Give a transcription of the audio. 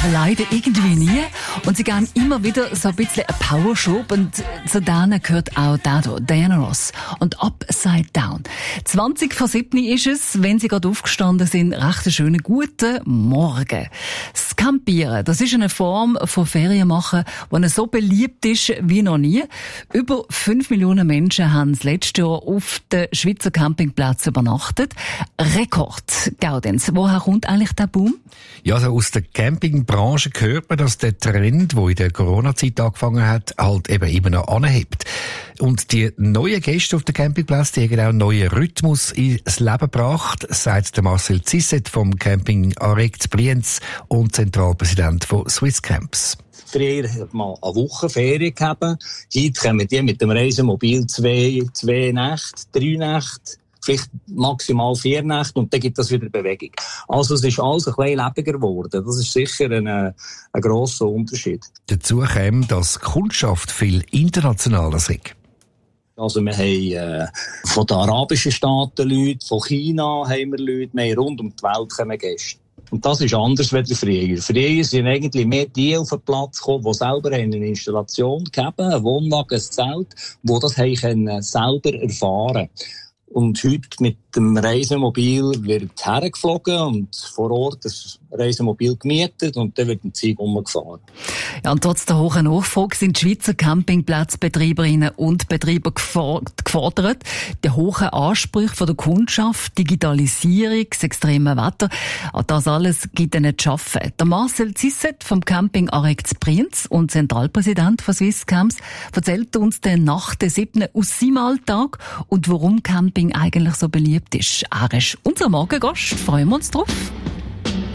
leider irgendwie nie. Und sie geben immer wieder so ein bisschen einen Powerschub. Und zu denen gehört auch Diana Ross und Upside Down. 20 vor 7 ist es, wenn sie gerade aufgestanden sind. Recht einen schönen guten Morgen. Das Campieren, das ist eine Form von Ferienmachen, die so beliebt ist wie noch nie. Über 5 Millionen Menschen haben das letzte Jahr auf den Schweizer Campingplätzen übernachtet. Rekord, Gaudenz. Woher kommt eigentlich der Boom? Ja, also aus der Campingbranche hört man, dass der Trend, der in der Corona-Zeit angefangen hat, halt eben immer noch anhebt. Und die neuen Gäste auf den Campingplatz, die haben auch einen neuen Rhythmus ins Leben gebracht, sagt der Marcel Zisset vom Camping Arect Brienz und Zentralpräsident von Swiss Camps. Früher hat man eine Woche Ferien gehabt. Heute kommen die mit dem Reisemobil 2 Nächte, 3 Nächte, vielleicht maximal 4 Nächte und dann gibt es wieder Bewegung. Also es ist alles ein bisschen lebendiger geworden. Das ist sicher ein grosser Unterschied. Dazu kommt, dass die Kundschaft viel internationaler ist. Also wir haben von den arabischen Staaten Leute, von China haben wir Leute, wir haben rund um die Welt kommen Gäste. Und das ist anders als früher. Früher sind eigentlich mehr die auf den Platz gekommen, die selber eine Installation gegeben, ein Wohnwagen, ein Zelt, die das haben selber erfahren. Und heute mit dem Reisemobil wird hergeflogen und vor Ort das Reisemobil gemietet und dann wird ein Zeug umgefahren. Ja, und trotz der hohen Nachfrage sind die Schweizer Campingplatzbetreiberinnen und Betreiber gefordert. Die hohen Ansprüche von der Kundschaft, Digitalisierung, das extreme Wetter, auch das alles gibt ihnen zu arbeiten. Der Marcel Zisset vom Camping Arect Brienz und Zentralpräsident von Swiss Camps erzählt uns dann nach der 7. aus seinem Alltag und warum Camping eigentlich so beliebt ist. Er ist unser Morgengast, freuen wir uns drauf.